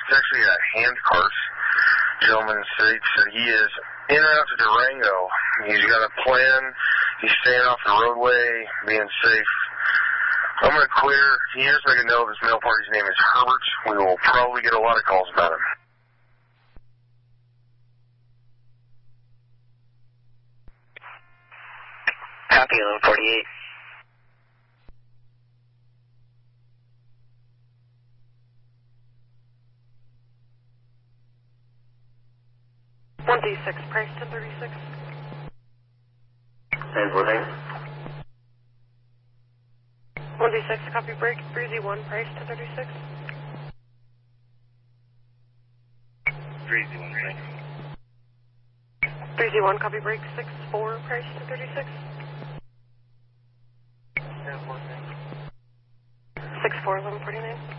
It's actually a hand cart. Gentleman states that he is en route to Durango. He's got a plan. He's staying off the roadway, being safe. I'm going to clear. He is making note of his mail party's name is Herbert. We will probably get a lot of calls about him. Copy, 1148. D6, price 1036. And what name? 1D6, copy break, Breezy 1, price 1036. Breezy 1, thanks. Breezy 1, copy break, 6-4, price 1036. 6-4, 1149.